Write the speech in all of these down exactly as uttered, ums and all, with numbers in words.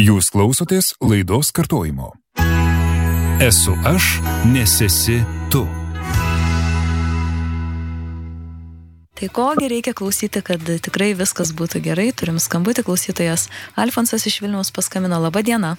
Jūs klausotės laidos kartojimo. Esu aš, nes esi tu. Tai kogi reikia klausyti, kad tikrai viskas būtų gerai. Turim skambutį, klausytojas Alfonsas iš Vilniaus paskambino. Labą dieną.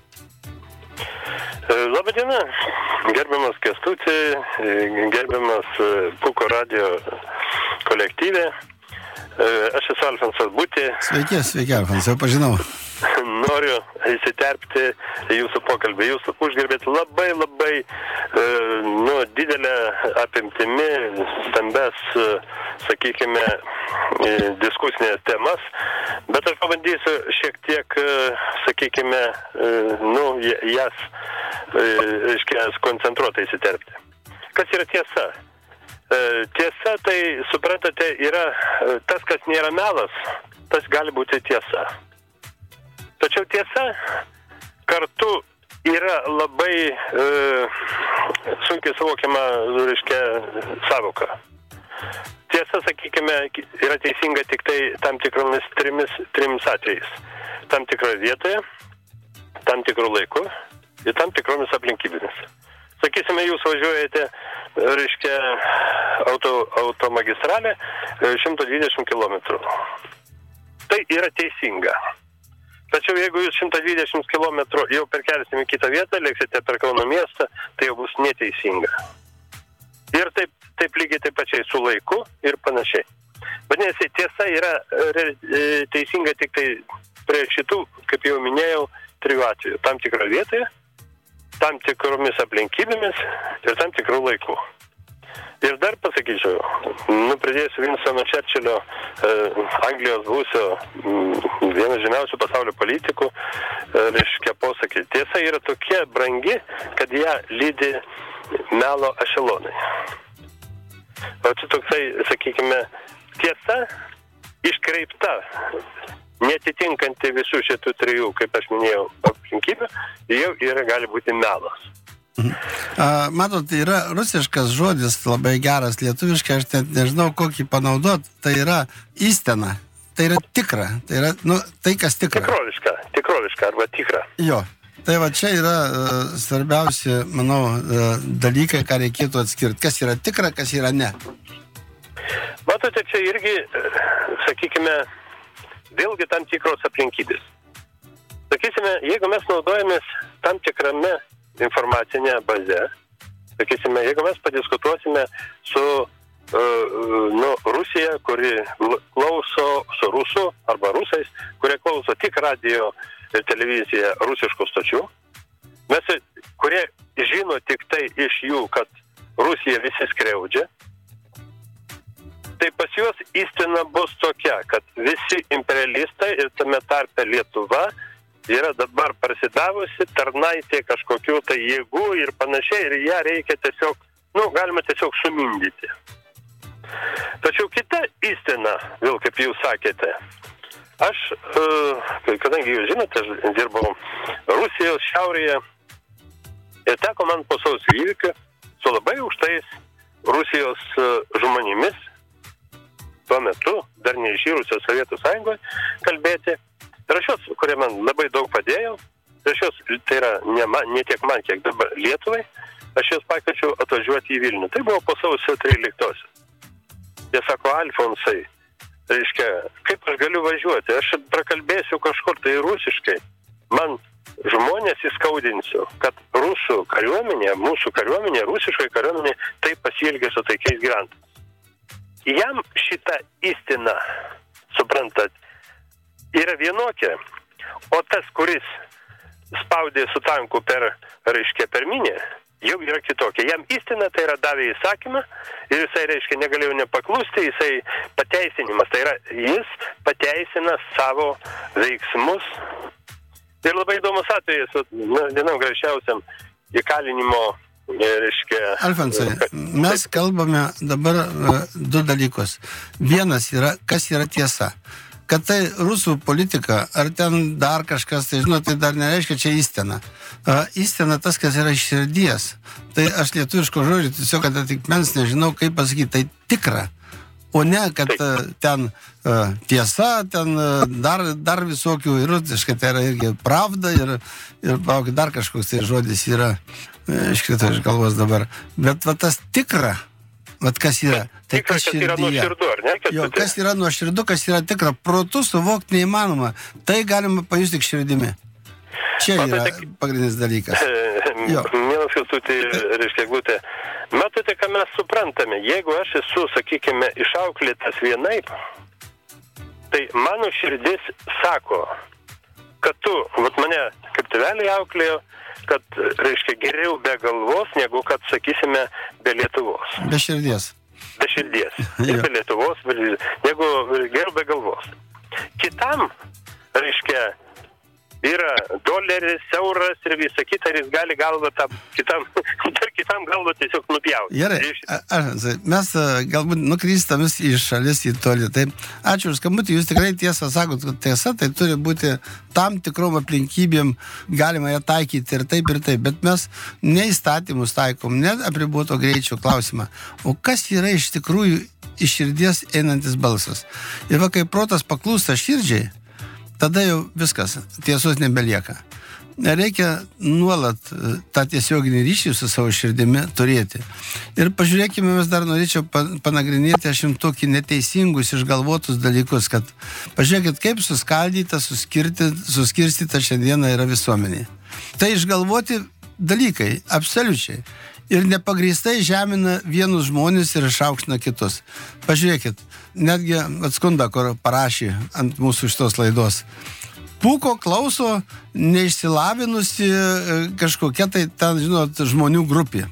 Labą dieną, gerbiamas Kęstuti, gerbiamas Puko radio kolektyvė. Aš esu Alfonsas Butė. Sveiki, sveiki, Alfonsas, jau pažinau. Noriu įsiterpti jūsų pokalbį. Jūs užgerbėt labai, labai nu, didelę apimtimi, stambes, sakykime, diskusinės temas, bet aš pabandysiu šiek tiek, sakykime, nu, jas, reiškia, koncentruotai įsiterpti. Kas yra tiesa? Tiesa, tai, suprantate, yra tas, kas nėra melas, tas gali būti tiesa. Tačiau tiesa kartu yra labai e, sunkiai suvokiama, reiškia, savoka. Tiesa, sakykime, yra teisinga tik tai tam tikromis trimis, trimis atvejais. Tam tikroje vietoje, tam tikrų laiku ir tam tikromis aplinkybėmis. Sakysime, jūs važiuojate, reiškia, auto, automagistralę šimtas dvidešimt kilometrų. Tai yra teisinga. Tačiau jeigu jūs šimtas dvidešimt kilometrų jau perkelsim į kitą vietą, lėksite per Kauno miestą, tai jau bus neteisinga. Ir taip, taip lygiai taip pačiai su laiku ir panašiai. Vadinasi, tiesa yra teisinga tik tai prie šitų, kaip jau minėjau, trijų atvejų. Tam tikro vietoje, tam tikromis aplinkybėmis ir tam tikrų laikų. Ir dar pasakyčiau, nu, pridėsiu Winstono Churchillio, e, Anglijos buvusio, m, vienas žymiausių pasaulio politikų, e, reiškia posakį. Tiesa yra tokia brangi, kad ją lydi melo ešelonai. O čia toksai, sakykime, tiesa iškreipta, netitinkanti visų šitų trijų, kaip aš minėjau, aplinkybių, jau yra gali būti melas. A, matot, yra rusiškas žodis labai geras, lietuviškai aš net nežinau kokį panaudot, tai yra įstena, tai yra tikra, tai yra, nu, tai kas tikra. Tikroviška, tikroviška arba tikra. Jo, tai va čia yra uh, svarbiausi, manau, uh, dalykai, ką reikėtų atskirti, kas yra tikra, kas yra ne. Matote, čia irgi, sakykime, vėlgi tam tikros aplinkybės. Sakysime, jeigu mes naudojamės tam tikrame informacinė bazė. Sakysime, jeigu mes padiskutuosime su uh, nu, Rusija, kuri klauso su rusų arba rusais, kurie klauso tik radio ir televiziją rusiškų stočių, mes, kurie žino tik tai iš jų, kad Rusija visi skriaudžia, tai pas juos įstina bus tokia, kad visi imperialistai ir tame tarpe Lietuva yra dabar prasidavusi tarnaitė kažkokių tai jėgų ir panašiai, ir ją reikia tiesiog, nu, galima tiesiog sumindyti. Tačiau kita įstina, vėl kaip jūs sakėte, aš, kadangi jūs žinote, aš dirbau Rusijos šiaurėje ir teko man po sausio įvykių su labai aukštais Rusijos žmonėmis, tuo metu, dar neišyrusios Sovietų Sąjungoje, kalbėti. Ir aš jos, kurie man labai daug padėjo, aš jos, tai yra ne, man, ne tiek man, kiek dabar Lietuvai, aš jos pakviečiau atvažiuoti į Vilnių. Tai buvo po sausio tryliktosios. Jie sako, Alfonsai, reiškia, kaip aš galiu važiuoti? Aš prakalbėsiu kažkur tai rusiškai. Man žmonės įskaudinsiu, kad rusų kariuomenė, mūsų kariuomenė, rusiškai kariuomenė taip pasielgia su taikiais gyventojais. Jam šitą įstiną, suprantat, yra vienokia, o tas, kuris spaudė su tanku per, reiškia, per minę, jau yra kitokia. Jam įstina tai yra davė įsakymą ir jisai, reiškia, negalėjo nepaklusti, jisai pateisinimas, tai yra jis pateisina savo veiksmus. Ir labai įdomus atvejas, vienam gražiausiam įkalinimo, reiškia... Alfonsai, mes kalbame dabar uh, du dalykus. Vienas yra, kas yra tiesa. Kad tai rusų politika, ar ten dar kažkas, tai žinot, tai dar nereiškia čia įstina. Uh, įstina tas, kas yra iš širdies. Tai aš lietuviško žodžio tiesiog, kad tik mens nežinau, kaip pasakyti, tai tikra. O ne, kad uh, ten uh, tiesa, ten uh, dar, dar visokių, ir rusiškai tai yra irgi pravda, ir, ir pauk, dar kažkoks tai žodis yra, iškrito iš galvos dabar. Bet va tas tikra, va kas yra, tai tikra, kas kas yra nuoširdu, ar ne? Jo, kas yra nuoširdu, kas yra tikra, protu suvokti neįmanoma, tai galima pajusti tik širdimi. Čia yra Matote, pagrindinis dalykas. Mielas Kęstuti, reiškia, Glutė, matote, ką mes suprantame. Jeigu aš esu, sakykime, išauklėtas vienaip, tai mano širdis sako, kad tu, vat mane kaip tėveliai auklėjo, kad, reiškia, geriau be galvos, negu kad, sakysime, be Lietuvos. Be širdies. Be širdies. Ir be Lietuvos, be, negu geriau be galvos. Kitam, reiškia, yra doleris, euras ir visa kita, ir jis gali galvą tam kitam, dar kitam galvą tiesiog nupjauti. Gerai, aš, mes galbūt nukrystamis iš šalis į tolį. Tai ačiū už skambutį, jūs tikrai tiesą sakot, kad tiesa, tai turi būti tam tikrom aplinkybėm, galima ją taikyti ir taip ir taip, bet mes ne įstatymus taikom, ne apriboto greičio klausimą. O kas yra iš tikrųjų iš širdies einantis balsas? Ir va, kai protas paklūsta širdžiai, tada jau viskas, tiesos nebelieka. Reikia nuolat tą tiesioginį ryšį su savo širdimi turėti. Ir pažiūrėkime, mes dar norėčiau panagrinėti aš jums tokį neteisingus, išgalvotus dalykus, kad pažiūrėkit, kaip suskaldyta, suskirstyta šiandieną yra visuomenė. Tai išgalvoti dalykai, absoliučiai. Ir nepagrįstai žemina vienus žmonės ir išaukština kitus. Pažiūrėkit, netgi atskundą, kur parašė ant mūsų šitos laidos. Pūko klauso neišsilavinusi kažkokia tai ten, žinot, žmonių grupė.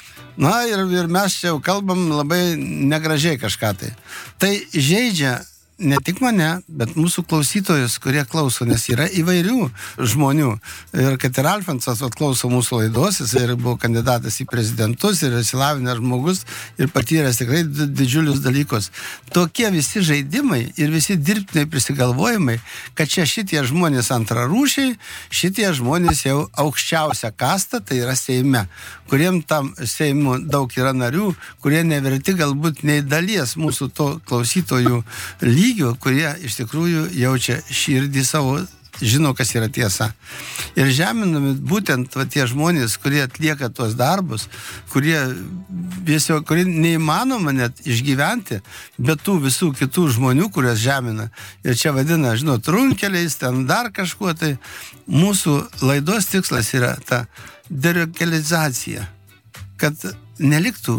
Na ir, ir mes čia jau kalbam labai negražiai kažką tai. Tai žaidžia ne tik mane, bet mūsų klausytojus, kurie klauso, nes yra įvairių žmonių. Ir kad ir Alfonsas klauso mūsų laidos, jis ir buvo kandidatas į prezidentus, ir išsilavinęs žmogus, ir patyręs tikrai didžiulius dalykus. Tokie visi žaidimai ir visi dirbtiniai prisigalvojimai, kad čia šitie žmonės antrarūšiai, šitie žmonės jau aukščiausia kasta, tai yra Seime, kuriem tam Seimų daug yra narių, kurie neverti galbūt nei dalies mūsų to klausytojų lygio, kurie iš tikrųjų jaučia širdį savo, žino, kas yra tiesa. Ir žeminami būtent va, tie žmonės, kurie atlieka tuos darbus, kurie, viesio, kurie neįmanoma net išgyventi, bet tų visų kitų žmonių, kurios žemina. Ir čia vadina, žinot, runkeliais, ten dar kažkuo, tai mūsų laidos tikslas yra ta deradikalizacija, kad neliktų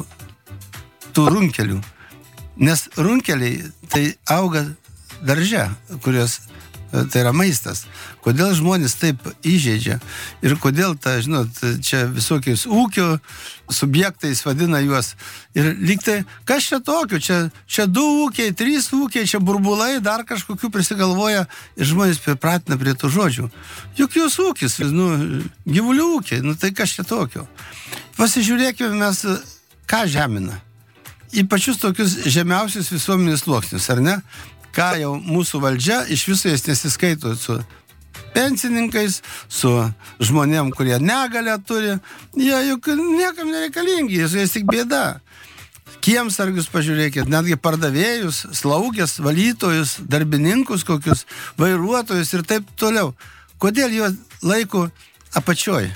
tų runkelių. Nes runkeliai tai auga darže, kurios tai yra maistas. Kodėl žmonės taip įžeidžia ir kodėl, ta, žinot, čia visokiais ūkio subjektais vadina juos. Ir lyg tai, kas čia tokio? Čia, čia du ūkiai, trys ūkiai, čia burbulai, dar kažkokių prisigalvoja ir žmonės pripratina prie tų žodžių. Juk jūs ūkis, nu, gyvulių ūkiai, nu tai kas čia tokio? Pasižiūrėkime mes, ką žemina. Į pačius tokius žemiausius visuomenės sluoksnius, ar ne? Ką jau mūsų valdžia iš viso jas nesiskaito su pensininkais, su žmonėm, kurie negalę turi. Jie juk niekam nereikalingi, jis jais tik bėda. Kiemsargius pažiūrėkit, netgi pardavėjus, slaugės, valytojus, darbininkus kokius, vairuotojus ir taip toliau. Kodėl juos laiko apačioj?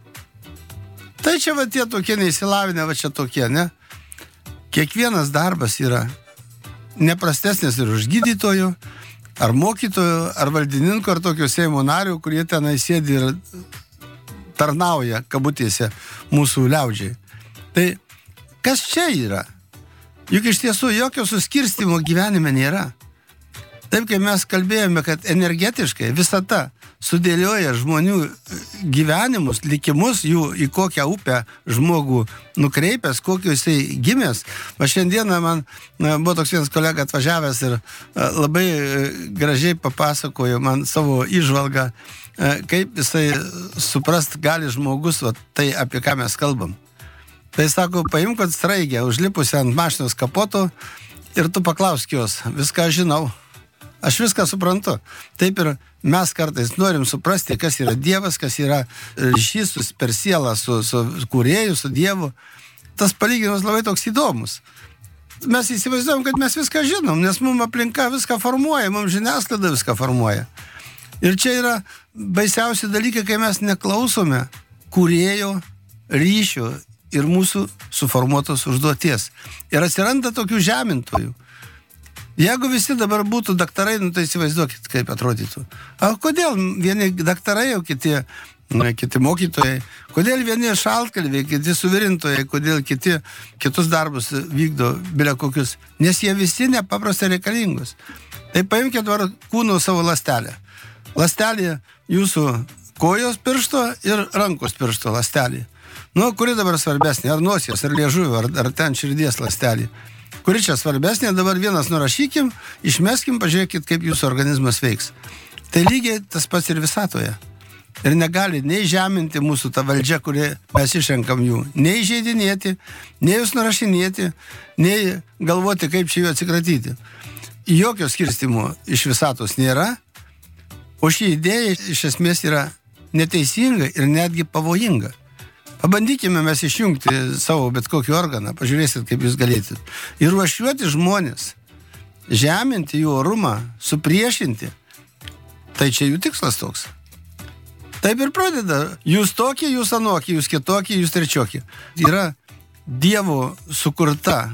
Tai čia va tie tokie neįsilavinę, va čia tokie, ne? Kiekvienas darbas yra neprastesnis ir už gydytojų, ar mokytojų, ar valdininkų, ar tokio Seimo narių, kurie tenai sėdi ir tarnauja, kabutėse, mūsų liaudžiai. Tai kas čia yra? Juk iš tiesų jokio suskirstymo gyvenime nėra. Taip, kaip mes kalbėjome, kad energetiškai visata sudėlioja žmonių gyvenimus, likimus, jų į kokią upę žmogų nukreipęs, kokio jisai gimęs. Va šiandieną man buvo toks vienas kolega atvažiavęs ir labai gražiai papasakojo man savo įžvalgą, kaip jisai suprast gali žmogus, va, tai apie ką mes kalbam. Tai sako, paimk kad straigę, užlipusi ant mašinos kapoto ir tu paklausk jos, viską žinau. Aš viską suprantu. Taip ir mes kartais norim suprasti, kas yra Dievas, kas yra ryšys per sielą su, su kūrėju, su Dievu. Tas palyginimas labai toks įdomus. mes įsivaizduojam, kad mes viską žinom, nes mums aplinka viską formuoja, mums žiniasklaida viską formuoja. Ir čia yra baisiausi dalykai, kai mes neklausome kūrėjo ryšio ir mūsų suformuotos užduoties. Ir atsiranda tokių žemintojų. Jeigu visi dabar būtų daktarai, nu tai įsivaizduokit, kaip atrodytų. O kodėl vieni daktarai, o kiti, na, kiti mokytojai, kodėl vieni šaltkalviai, kiti suvirintojai, kodėl kiti kitus darbus vykdo bilia kokius, nes jie visi nepaprastai reikalingus. Tai paimkite dabar kūno savo lastelę. Lastelė jūsų kojos piršto ir rankos piršto lastelė. Nu, kuri dabar svarbesnė, ar nosies, ar liežuvio, ar, ar ten širdies lastelė. Kuri čia svarbesnė, dabar vienas nurašykim, išmeskim, pažiūrėkit, kaip jūsų organizmas veiks. Tai lygiai tas pats ir visatoje. Ir negali nei žeminti mūsų tą valdžią, kurį mes išrenkam jų, nei žaidinėti, nei jūs nurašinėti, nei galvoti, kaip čia jų atsikratyti. Jokio skirstimo iš visatos nėra, o ši idėja iš esmės yra neteisinga ir netgi pavojinga. Pabandykime mes išjungti savo bet kokį organą, pažiūrėsit, kaip jūs galėsit. Ir ruošiuoti žmonės, žeminti jų orumą, supriešinti, tai čia jų tikslas toks. Taip ir pradeda. Jūs tokie, jūs anokie, jūs kitokie, jūs trečiokie. Yra Dievo sukurta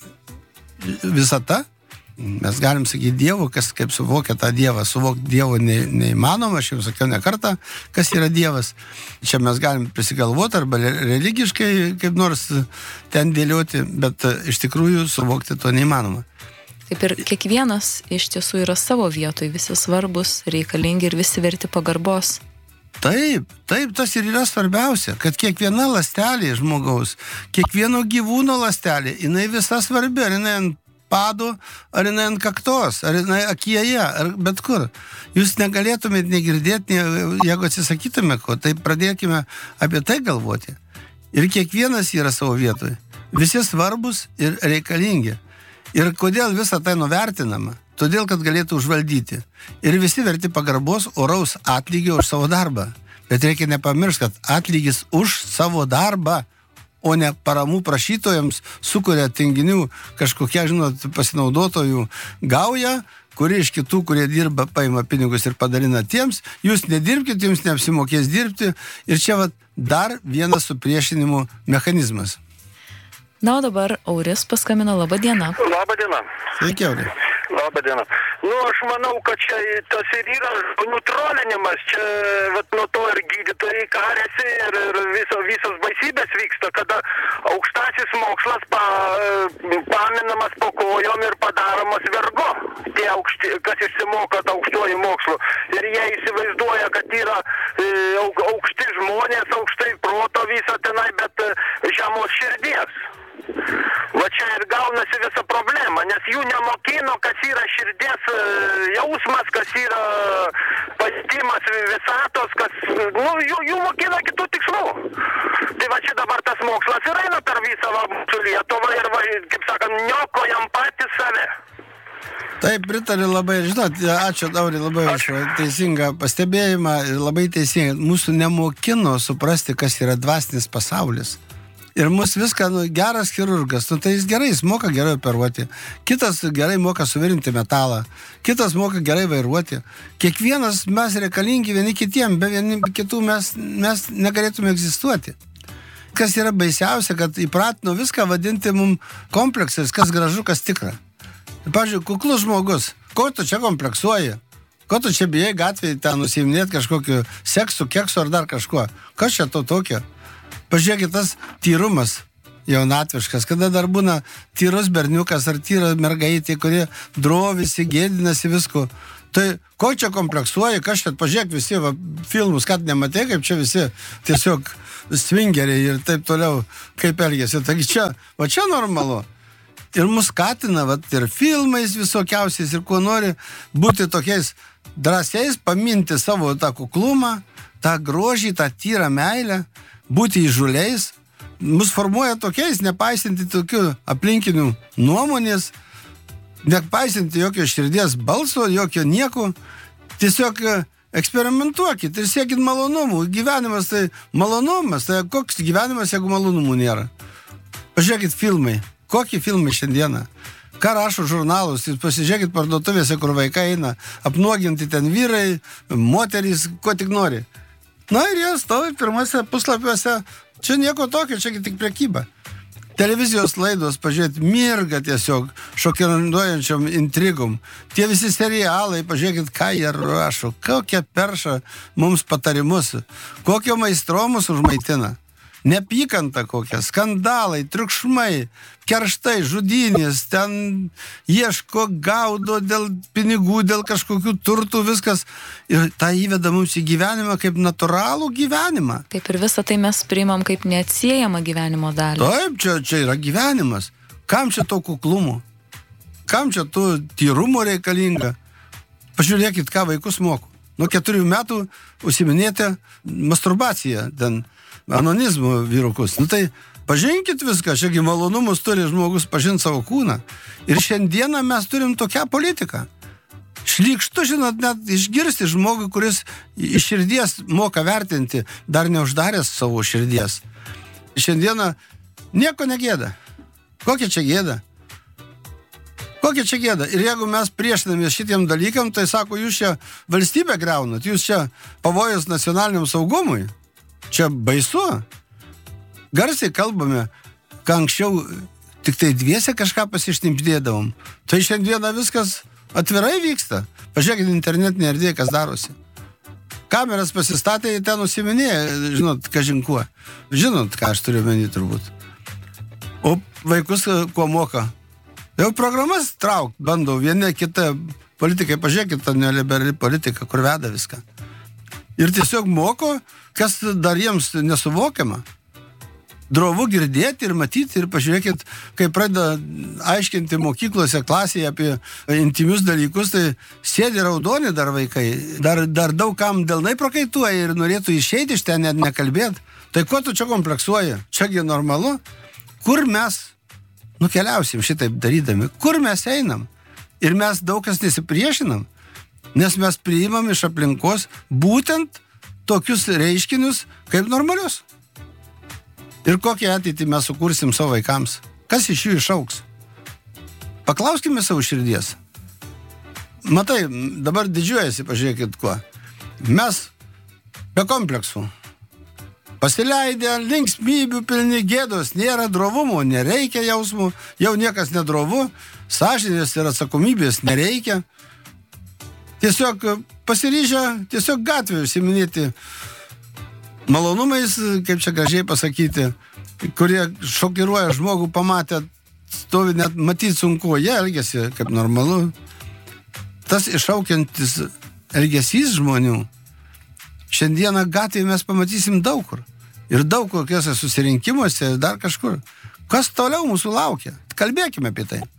visata. Mes galim sakyti Dievo, kas kaip suvokia tą Dievą. Suvokti Dievo ne, neįmanoma, aš jau sakiau ne kartą, kas yra Dievas. Čia mes galim prisigalvoti arba religiškai kaip nors ten dėlioti, bet iš tikrųjų suvokti to neįmanoma. Taip ir kiekvienas iš tiesų yra savo vietoj, visi svarbus, reikalingi ir visi verti pagarbos. Taip, taip, tas ir yra svarbiausia, kad kiekviena ląstelė žmogaus, kiekvieno gyvūno ląstelė, jinai visa svarbi, ar jinai ant pado, ar jinai ant kaktos, ar jinai akyje, ar bet kur. Jūs negalėtumėt negirdėti, jeigu atsisakytume ko, tai pradėkime apie tai galvoti. Ir kiekvienas yra savo vietoje. Visi svarbus ir reikalingi. Ir kodėl visą tai nuvertinama? Todėl, kad galėtų užvaldyti. Ir visi verti pagarbos oraus atlygio už savo darbą. Bet reikia nepamiršti, kad atlygis už savo darbą, o ne paramų prašytojams sukuria tinginių kažkokie, žinot, pasinaudotojų gauja, kuri iš kitų, kurie dirba, paima pinigus ir padalina tiems, jūs nedirbkite, jums neapsimokės dirbti. Ir čia vat, dar vienas supriešinimo mechanizmas. Na, o dabar Auris paskambino. Labą dieną. Labą dieną. Sveiki, Auris. Labą dieną. Nu, aš manau, kad čia tas ir yra žmonių trolinimas. Čia vat, nuo to ir gydytojai karėsi ir, ir viso, visos baisybės vyksta, kada aukštasis mokslas pa, paminamas po kojom ir padaromas vergu. Tie aukšti, kas išsimoka aukštuoju mokslu. Ir jie įsivaizduoja, kad yra e, aukšti žmonės, aukštai proto visą tenai, bet žemos širdies. Va čia ir gaunasi visa problema, nes jų nemokino, kas yra širdies jausmas, kas yra pastimas visatos, kas, nu, jų, jų mokino kitų tikslų. Tai va čia dabar tas mokslas ir eina per visą mūsų Lietuvą ir, va, kaip sakant, niokojam patys save. Taip, pritariu labai, žinot, ačiū Dauri labai už teisingą pastebėjimą ir labai teisingai. Mūsų nemokino suprasti, kas yra dvasinis pasaulis. Ir mus viską, nu, geras chirurgas, nu, tai jis gerai, jis moka gerai operuoti. Kitas gerai moka suvirinti metalą. Kitas moka gerai vairuoti. Kiekvienas mes reikalingi vieni kitiem, be vieni kitų mes, mes negalėtume egzistuoti. Kas yra baisiausia, kad įpratino viską vadinti mum kompleksais, kas gražu, kas tikra. Pavyzdžiui, kuklus žmogus, ko tu čia kompleksuoji? Ko tu čia bijai gatvėje ten nusiiminėti kažkokiu seksu, keksu ar dar kažkuo? Kas čia to tokio? Pažiūrėkit, tas tyrumas jaunatviškas, kada dar būna tyrus berniukas ar tyra mergaitė, kurie drovisi, gėdinasi visko. Tai ko čia kompleksuoja, kas čia, pažiūrėk visi va, filmus, kad nematai, kaip čia visi tiesiog swingeriai ir taip toliau, kaip elgėsi. Taigi čia, va čia normalu. Ir mus skatina, va, ir filmais visokiausiais, ir kuo nori būti tokiais drąsiais, paminti savo tą kuklumą, tą grožį, tą tyrą meilę, būti įžuliais, mus formuoja tokiais, nepaisinti tokių aplinkinių nuomonės, nepaisinti jokio širdies balso, jokio nieko, tiesiog eksperimentuokit ir siekit malonumų. Gyvenimas tai malonumas, tai koks gyvenimas, jeigu malonumų nėra? Pažiūrėkit filmai, Kokį filmą šiandieną? Ką rašo žurnalus? Jūs pasižiūrėkit parduotuvėse, kur vaikai eina, apnuoginti ten vyrai, moterys, ko tik nori. Na ir jie stovi pirmose puslapiuose. Čia nieko tokio, čia tik prekyba. Televizijos laidos, pažiūrėt, mirga tiesiog šokiruojančiom intrigom. Tie visi serialai, pažiūrėkit, ką jie rašo, kokią peršą mums patarimus, kokio maistro mus užmaitina. Nepykanta kokia, skandalai, triukšmai, kerštai, žudynės, ten ieško, gaudo dėl pinigų, dėl kažkokių turtų, viskas. Ir tą įveda mums į gyvenimą kaip natūralų gyvenimą. Taip ir visą tai mes priimam kaip neatsiejamą gyvenimo dalį. Taip, čia, čia yra gyvenimas. Kam čia to kuklumo? Kam čia to tyrumo reikalinga? Pažiūrėkit, ką vaikus moko. Nuo keturių metų užsiminėte masturbaciją, ten anonizmo vyrukus. Nu tai pažinkit viską, šiagi malonumus turi žmogus pažinti savo kūną. Ir šiandieną mes turim tokią politiką. Šlykštu, žinot, net išgirsti žmogui, kuris iš širdies moka vertinti, dar neuždaręs savo širdies. Šiandieną nieko negėda. Kokia čia gėda? Kokia čia gėda? Ir jeigu mes priešinamės šitiem dalykam, tai sako, jūs čia valstybę greunat, jūs čia pavojus nacionaliniam saugumui. Čia baisu. Garsiai kalbame, ką anksčiau tik tai dviese kažką pasišnipždėdavom. Tai šiandieną viskas atvirai vyksta. Pažiūrėkit internetinė erdvė, kas darosi. Kameras pasistatė, ten nusiminėja, žinot, kažin kuo. Žinot, ką aš turiu menį turbūt. O vaikus kuo moka? Jau programas traukt bandau, vieni kita politikai, pažiūrėkit, ta neliberali politika, kur veda viską. Ir tiesiog moko, kas dar jiems nesuvokiama. Drovu girdėti ir matyti ir pažiūrėkit, kai pradeda aiškinti mokyklose, klasėje apie intimius dalykus, tai sėdi raudoni dar vaikai, dar, dar daug kam delnai prakaituoja ir norėtų išeiti iš ten, net nekalbėti. Tai ko tu čia kompleksuoji? Čiagi normalu? Kur mes nukeliausim šitaip darydami? Kur mes einam? Ir mes daug kas nesipriešinam, nes mes priimam iš aplinkos būtent tokius reiškinius kaip normalius. Ir kokią ateitį mes sukursim savo vaikams? Kas iš jų išauks? Paklauskime savo širdies. Matai, dabar didžiuojasi, pažiūrėkit kuo. Mes be kompleksų. Pasileidę, linksmybių pilni, gėdos, nėra drovumo, nereikia jausmų, jau niekas nedrovu, sąžinės ir atsakomybės nereikia. Tiesiog pasiryžę, tiesiog gatvėje užsiminėti malonumais, kaip čia gražiai pasakyti, kurie šokiruoja žmogų, pamatę, stovi net matyti sunku, jie elgiasi kaip normalu. Tas iššaukiantis elgesys žmonių, šiandieną gatvėje mes pamatysim daug kur. Ir daug kokiuose susirinkimuose, dar kažkur. Kas toliau mūsų laukia? Kalbėkime apie tai.